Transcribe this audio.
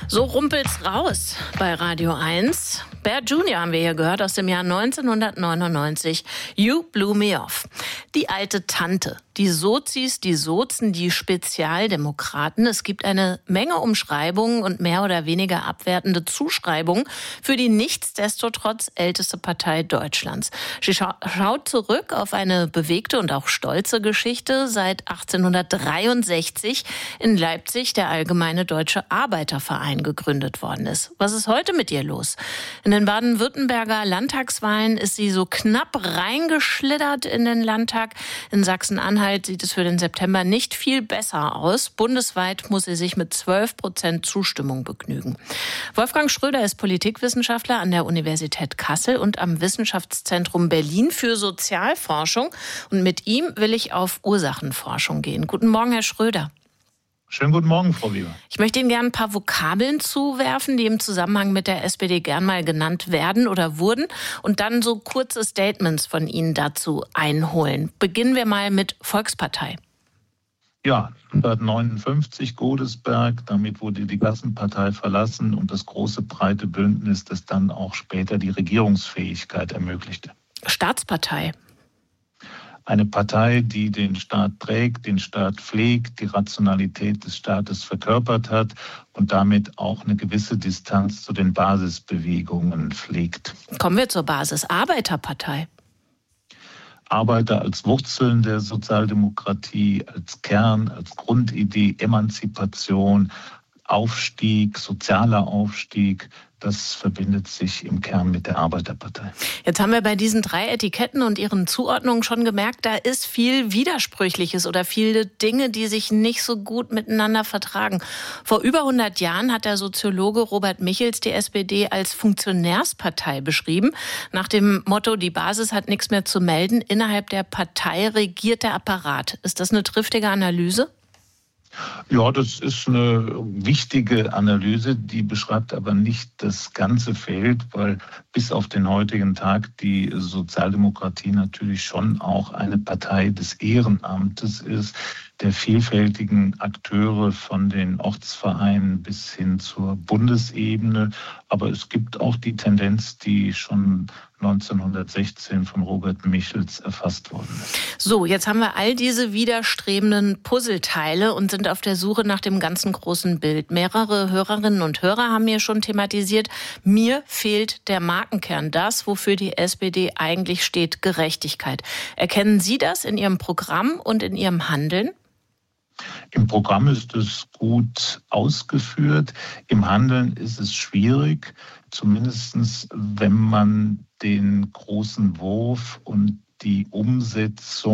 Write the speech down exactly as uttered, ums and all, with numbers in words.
So rumpelt's raus bei Radio eins. Bert Junior haben wir hier gehört aus dem Jahr neunzehnhundertneunundneunzig. You Blew Me Off. Die alte Tante, die Sozis, die Sozen, die Spezialdemokraten. Es gibt eine Menge Umschreibungen und mehr oder weniger abwertende Zuschreibungen für die nichtsdestotrotz älteste Partei Deutschlands. Sie scha- schaut zurück auf eine bewegte und auch stolze Geschichte. Seit achtzehnhundertdreiundsechzig in Leipzig der Allgemeine Deutsche Arbeiterverein gegründet worden ist. Was ist heute mit ihr los? In den baden-württemberger Landtagswahlen ist sie so knapp reingeschlittert in den Landtag. In Sachsen-Anhalt sieht es für den September nicht viel besser aus. Bundesweit muss sie sich mit zwölf Prozent Zustimmung begnügen. Wolfgang Schröder ist Politikwissenschaftler an der Universität Kassel und am Wissenschaftszentrum Berlin für Sozialforschung. Und mit ihm will ich auf Ursachenforschung gehen. Guten Morgen, Herr Schröder. Schönen guten Morgen, Frau Weber. Ich möchte Ihnen gerne ein paar Vokabeln zuwerfen, die im Zusammenhang mit der S P D gern mal genannt werden oder wurden und dann so kurze Statements von Ihnen dazu einholen. Beginnen wir mal mit Volkspartei. Ja, neunzehnhundertneunundfünfzig Godesberg, damit wurde die Klassenpartei verlassen und das große breite Bündnis, das dann auch später die Regierungsfähigkeit ermöglichte. Staatspartei. Eine Partei, die den Staat trägt, den Staat pflegt, die Rationalität des Staates verkörpert hat und damit auch eine gewisse Distanz zu den Basisbewegungen pflegt. Kommen wir zur Basis. Arbeiterpartei. Arbeiter als Wurzeln der Sozialdemokratie, als Kern, als Grundidee, Emanzipation, Aufstieg, sozialer Aufstieg, das verbindet sich im Kern mit der Arbeiterpartei. Jetzt haben wir bei diesen drei Etiketten und ihren Zuordnungen schon gemerkt, da ist viel Widersprüchliches oder viele Dinge, die sich nicht so gut miteinander vertragen. Vor über hundert Jahren hat der Soziologe Robert Michels die S P D als Funktionärspartei beschrieben. Nach dem Motto, die Basis hat nichts mehr zu melden, innerhalb der Partei regiert der Apparat. Ist das eine triftige Analyse? Ja, das ist eine wichtige Analyse, die beschreibt aber nicht das ganze Feld, weil bis auf den heutigen Tag die Sozialdemokratie natürlich schon auch eine Partei des Ehrenamtes ist, der vielfältigen Akteure von den Ortsvereinen bis hin zur Bundesebene. Aber es gibt auch die Tendenz, die schon neunzehnhundertsechzehn von Robert Michels erfasst worden ist. So, jetzt haben wir all diese widerstrebenden Puzzleteile und sind auf der Suche nach dem ganzen großen Bild. Mehrere Hörerinnen und Hörer haben mir schon thematisiert, mir fehlt der Markenkern, das, wofür die S P D eigentlich steht, Gerechtigkeit. Erkennen Sie das in Ihrem Programm und in Ihrem Handeln? Im Programm ist es gut ausgeführt. Im Handeln ist es schwierig, zumindest wenn man den großen Wurf und die Umsetzung